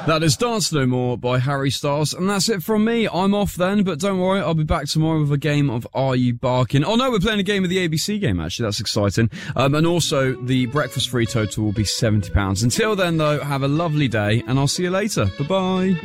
That is Dance No More by Harry Styles, and that's it from me. I'm off then, but don't worry, I'll be back tomorrow with a game of Are You Barking? Oh no, we're playing a game of the ABC game, actually, that's exciting. And also, the breakfast free total will be £70. Until then, though, have a lovely day, and I'll see you later. Bye-bye.